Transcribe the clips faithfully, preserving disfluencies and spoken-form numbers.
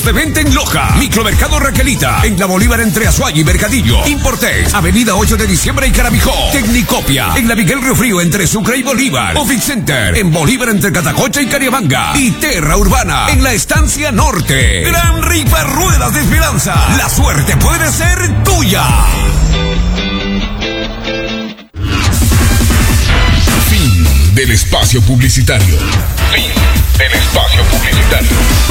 de venta en Loja. Micromercado Raquelita, en la Bolívar entre Azuay y Mercadillo. Importex, Avenida ocho de diciembre y Caramijó. Tecnicopia, en la Miguel Riofrío entre Sucre y Bolívar. Office Center, en Bolívar entre Catacocha y Cariamanga. Y Terra Urbana, en la Estancia Norte. Gran rifa Ruedas de Esperanza. La suerte puede ser tuya. Fin del espacio publicitario. Fin del espacio publicitario.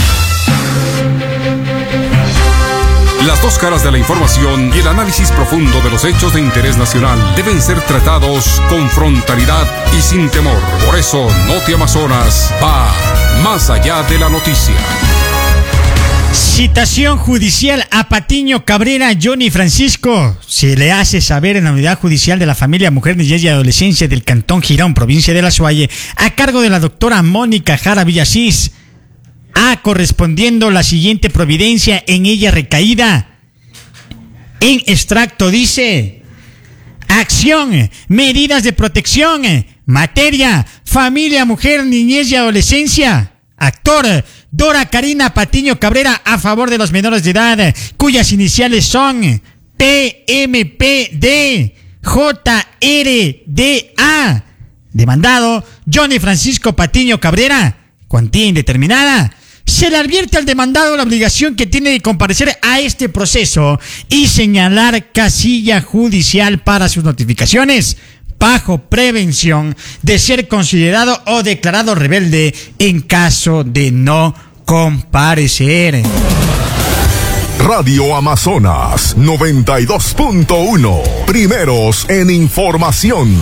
Las dos caras de la información y el análisis profundo de los hechos de interés nacional deben ser tratados con frontalidad y sin temor. Por eso, Noti Amazonas va más allá de la noticia. Citación judicial a Patiño Cabrera. Johnny Francisco se le hace saber en la unidad judicial de la familia, mujer, niñez y adolescencia del Cantón Girón, provincia de La Sualle, a cargo de la doctora Mónica Jara Villasís, a correspondiendo la siguiente providencia en ella recaída. En extracto dice: acción, medidas de protección, materia, familia, mujer, niñez y adolescencia. Actor, Dora Karina Patiño Cabrera, a favor de los menores de edad, cuyas iniciales son P M P D J R D A. Demandado, Johnny Francisco Patiño Cabrera, cuantía indeterminada. Se le advierte al demandado la obligación que tiene de comparecer a este proceso y señalar casilla judicial para sus notificaciones, bajo prevención de ser considerado o declarado rebelde en caso de no comparecer. Radio Amazonas noventa y dos punto uno, primeros en información.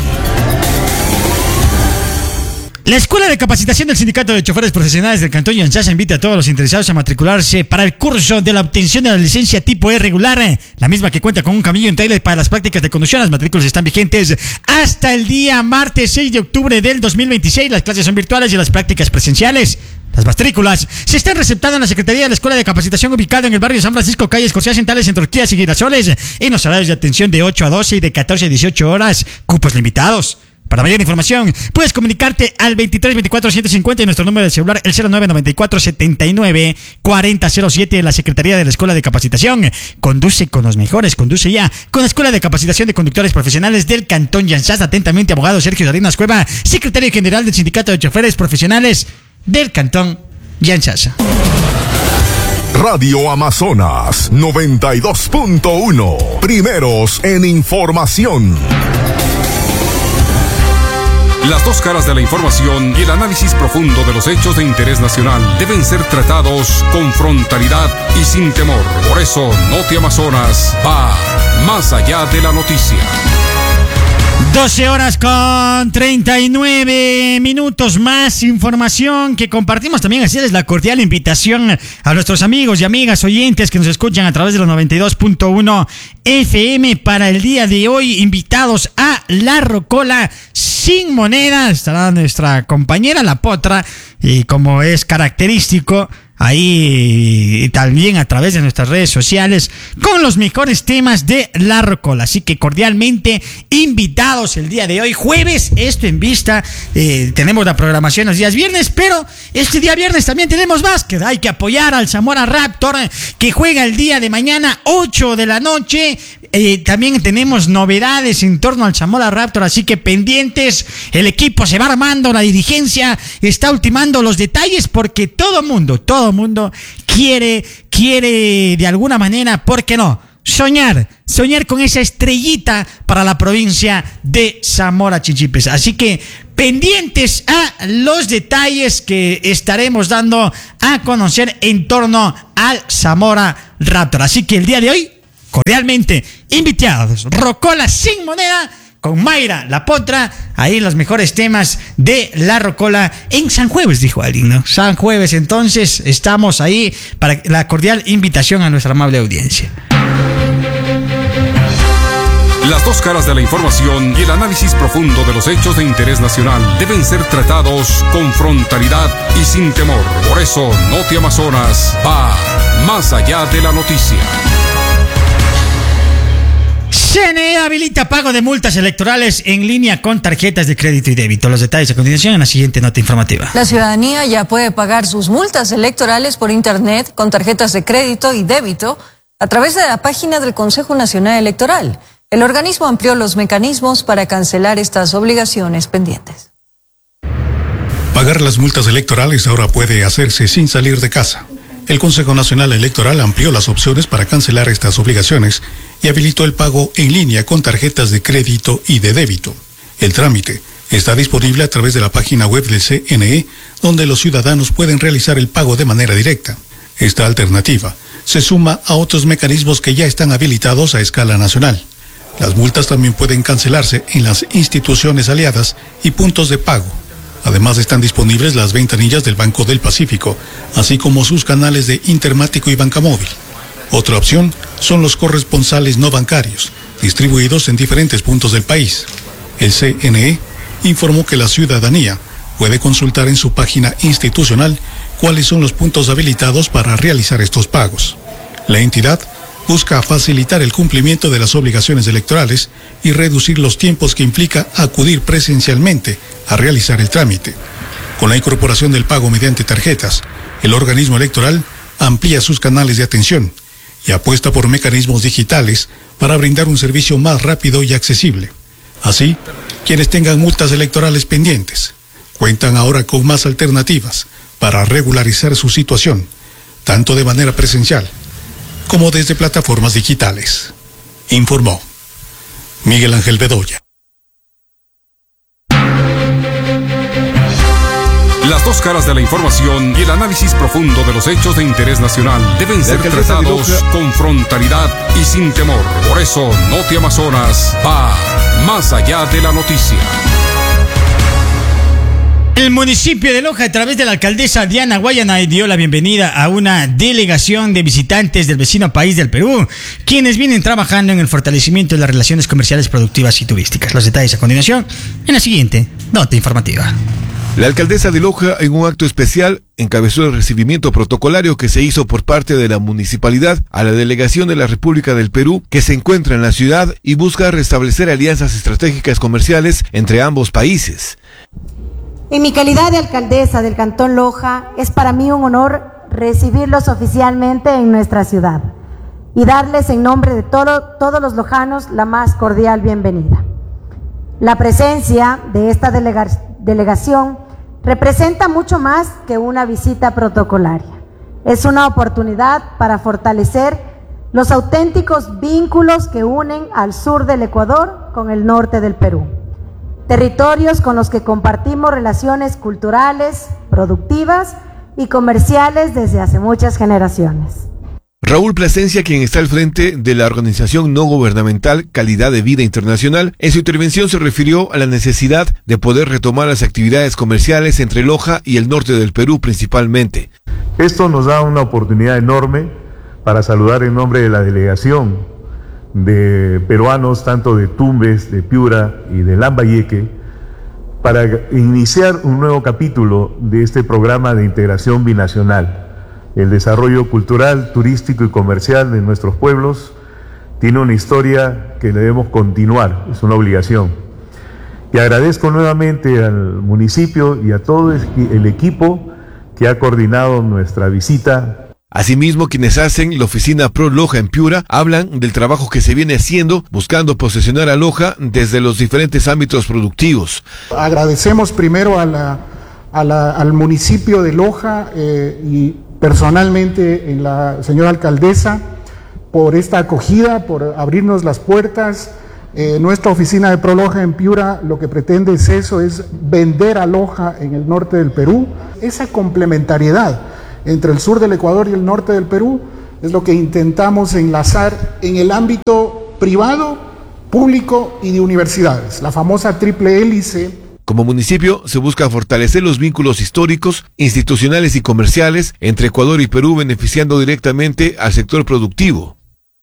La Escuela de Capacitación del Sindicato de Choferes Profesionales del Cantón Yanchasa invita a todos los interesados a matricularse para el curso de la obtención de la licencia tipo E regular, la misma que cuenta con un camión en trailer para las prácticas de conducción. Las matrículas están vigentes hasta el día martes seis de octubre del dos mil veintiséis. Las clases son virtuales y las prácticas presenciales. Las matrículas se están receptando en la Secretaría de la Escuela de Capacitación, ubicada en el barrio San Francisco, calles Corcias Centrales, entre Orquídeas y Girasoles, en los horarios de atención de ocho a doce y de catorce a dieciocho horas. Cupos limitados. Para mayor información, puedes comunicarte al veintitrés veinticuatro ciento cincuenta y nuestro número de celular, el cero nueve noventa y cuatro setenta y nueve cuarenta cero siete, de la Secretaría de la Escuela de Capacitación. Conduce con los mejores, conduce ya con la Escuela de Capacitación de Conductores Profesionales del Cantón Yanchasa. Atentamente, abogado Sergio Salinas Cueva, secretario general del Sindicato de Choferes Profesionales del Cantón Yanchasa. Radio Amazonas noventa y dos punto uno, primeros en información. Las dos caras de la información y el análisis profundo de los hechos de interés nacional deben ser tratados con frontalidad y sin temor. Por eso, Noti Amazonas va más allá de la noticia. doce horas con treinta y nueve minutos. Más información que compartimos también. Así es, la cordial invitación a nuestros amigos y amigas oyentes que nos escuchan a través de los noventa y dos punto uno F M para el día de hoy. Invitados a La Rocola sin moneda. Estará nuestra compañera La Potra, y como es característico, ahí también a través de nuestras redes sociales, con los mejores temas de La Rocola. Así que cordialmente invitados el día de hoy, jueves, esto en vista. Eh, tenemos la programación los días viernes, pero este día viernes también tenemos básquet. Hay que apoyar al Zamora Raptor, que juega el día de mañana, ocho de la noche. Eh, también tenemos novedades en torno al Zamora Raptor, así que pendientes. El equipo se va armando, la dirigencia está ultimando los detalles, porque todo mundo, todo mundo quiere, quiere de alguna manera, ¿por qué no?, soñar, soñar con esa estrellita para la provincia de Zamora Chinchipes. Así que pendientes a los detalles que estaremos dando a conocer en torno al Zamora Raptor. Así que el día de hoy, cordialmente invitados, Rocola sin moneda, con Mayra La Potra, ahí los mejores temas de La Rocola en San Jueves, dijo alguien, ¿no? San Jueves, entonces estamos ahí para la cordial invitación a nuestra amable audiencia. Las dos caras de la información y el análisis profundo de los hechos de interés nacional deben ser tratados con frontalidad y sin temor. Por eso, Noti Amazonas va más allá de la noticia. C N E habilita pago de multas electorales en línea con tarjetas de crédito y débito. Los detalles a continuación en la siguiente nota informativa. La ciudadanía ya puede pagar sus multas electorales por internet con tarjetas de crédito y débito a través de la página del Consejo Nacional Electoral. El organismo amplió los mecanismos para cancelar estas obligaciones pendientes. Pagar las multas electorales ahora puede hacerse sin salir de casa. El Consejo Nacional Electoral amplió las opciones para cancelar estas obligaciones y habilitó el pago en línea con tarjetas de crédito y de débito. El trámite está disponible a través de la página web del C N E, donde los ciudadanos pueden realizar el pago de manera directa. Esta alternativa se suma a otros mecanismos que ya están habilitados a escala nacional. Las multas también pueden cancelarse en las instituciones aliadas y puntos de pago. Además están disponibles las ventanillas del Banco del Pacífico, así como sus canales de Intermático y Banca Móvil. Otra opción son los corresponsales no bancarios, distribuidos en diferentes puntos del país. El C N E informó que la ciudadanía puede consultar en su página institucional cuáles son los puntos habilitados para realizar estos pagos. La entidad busca facilitar el cumplimiento de las obligaciones electorales y reducir los tiempos que implica acudir presencialmente a realizar el trámite. Con la incorporación del pago mediante tarjetas, el organismo electoral amplía sus canales de atención y apuesta por mecanismos digitales para brindar un servicio más rápido y accesible. Así, quienes tengan multas electorales pendientes cuentan ahora con más alternativas para regularizar su situación, tanto de manera presencial como desde plataformas digitales. Informó Miguel Ángel Bedoya. Las dos caras de la información y el análisis profundo de los hechos de interés nacional deben ser tratados con frontalidad y sin temor. Por eso, Noti Amazonas va más allá de la noticia. El municipio de Loja, a través de la alcaldesa Diana Guayanay, dio la bienvenida a una delegación de visitantes del vecino país del Perú, quienes vienen trabajando en el fortalecimiento de las relaciones comerciales, productivas y turísticas. Los detalles a continuación en la siguiente nota informativa. La alcaldesa de Loja, en un acto especial, encabezó el recibimiento protocolario que se hizo por parte de la municipalidad a la delegación de la República del Perú, que se encuentra en la ciudad y busca restablecer alianzas estratégicas comerciales entre ambos países. En mi calidad de alcaldesa del Cantón Loja, es para mí un honor recibirlos oficialmente en nuestra ciudad y darles en nombre de todo, todos los lojanos la más cordial bienvenida. La presencia de esta delega, delegación representa mucho más que una visita protocolaria. Es una oportunidad para fortalecer los auténticos vínculos que unen al sur del Ecuador con el norte del Perú. Territorios con los que compartimos relaciones culturales, productivas y comerciales desde hace muchas generaciones. Raúl Plasencia, quien está al frente de la organización no gubernamental Calidad de Vida Internacional, en su intervención se refirió a la necesidad de poder retomar las actividades comerciales entre Loja y el norte del Perú principalmente. Esto nos da una oportunidad enorme para saludar en nombre de la delegación de peruanos, tanto de Tumbes, de Piura y de Lambayeque, para iniciar un nuevo capítulo de este programa de integración binacional. El desarrollo cultural, turístico y comercial de nuestros pueblos tiene una historia que debemos continuar, es una obligación. Y agradezco nuevamente al municipio y a todo el equipo que ha coordinado nuestra visita. Asimismo, quienes hacen la oficina Pro Loja en Piura hablan del trabajo que se viene haciendo buscando posicionar a Loja desde los diferentes ámbitos productivos. Agradecemos primero a la, a la, al municipio de Loja eh, y personalmente en la señora alcaldesa por esta acogida, por abrirnos las puertas. Eh, nuestra oficina de Pro Loja en Piura lo que pretende es eso, es vender a Loja en el norte del Perú. Esa complementariedad entre el sur del Ecuador y el norte del Perú es lo que intentamos enlazar en el ámbito privado, público y de universidades, la famosa triple hélice. Como municipio se busca fortalecer los vínculos históricos, institucionales y comerciales entre Ecuador y Perú, beneficiando directamente al sector productivo.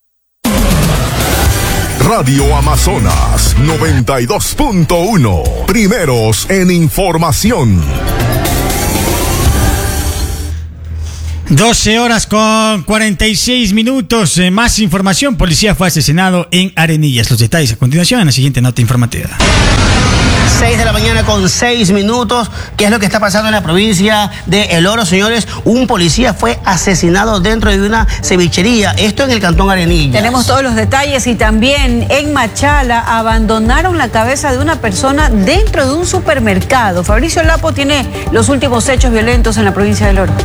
Radio Amazonas noventa y dos punto uno, primeros en información. doce horas con cuarenta y seis minutos. Eh, más información. Policía fue asesinado en Arenillas. Los detalles a continuación en la siguiente nota informativa. seis de la mañana con seis minutos. ¿Qué es lo que está pasando en la provincia de El Oro, señores? Un policía fue asesinado dentro de una cevichería. Esto en el cantón Arenillas. Tenemos todos los detalles y también en Machala abandonaron la cabeza de una persona dentro de un supermercado. Fabricio Lapo tiene los últimos hechos violentos en la provincia del Oro.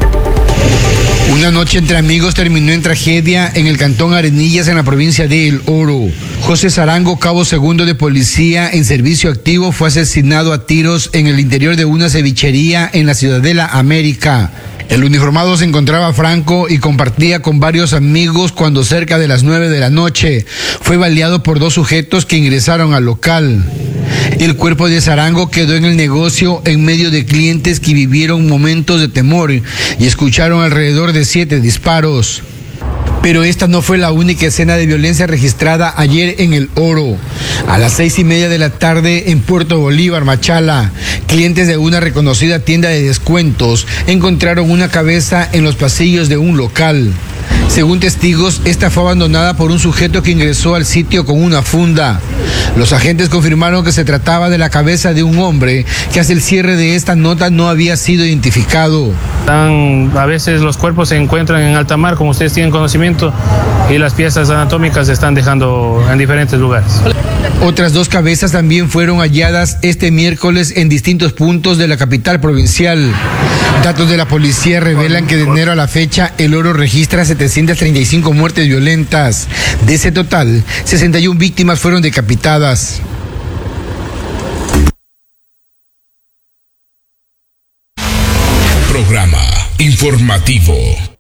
Una noche entre amigos terminó en tragedia en el cantón Arenillas, en la provincia de El Oro. José Zarango, cabo segundo de policía en servicio activo, fue asesinado a tiros en el interior de una cevichería en la Ciudadela América. El uniformado se encontraba franco y compartía con varios amigos cuando cerca de las nueve de la noche fue baleado por dos sujetos que ingresaron al local. El cuerpo de Zarango quedó en el negocio en medio de clientes que vivieron momentos de temor y escucharon alrededor de siete disparos. Pero esta no fue la única escena de violencia registrada ayer en El Oro. A las seis y media de la tarde en Puerto Bolívar, Machala, clientes de una reconocida tienda de descuentos encontraron una cabeza en los pasillos de un local. Según testigos, esta fue abandonada por un sujeto que ingresó al sitio con una funda. Los agentes confirmaron que se trataba de la cabeza de un hombre que hasta el cierre de esta nota no había sido identificado. A veces los cuerpos se encuentran en alta mar, como ustedes tienen conocimiento, y las piezas anatómicas se están dejando en diferentes lugares. Otras dos cabezas también fueron halladas este miércoles en distintos puntos de la capital provincial. Datos de la policía revelan que de enero a la fecha El Oro registra setecientas treinta y cinco muertes violentas. De ese total, sesenta y una víctimas fueron decapitadas. Programa informativo.